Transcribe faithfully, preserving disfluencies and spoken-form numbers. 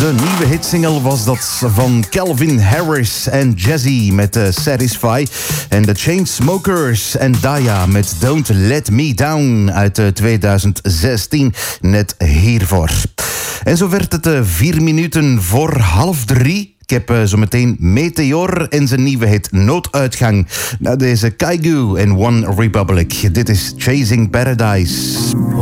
Zijn nieuwe hitsingle was dat van Calvin Harris en Jazzy met uh, Satisfy. En de Chainsmokers en Daya met Don't Let Me Down uit uh, tweeduizend zestien. Net hiervoor. En zo werd het uh, vier minuten voor half drie. Ik heb uh, zo meteen Meteor en zijn nieuwe hit Nooduitgang. Na deze Kaigu en One Republic. Dit is Chasing Paradise.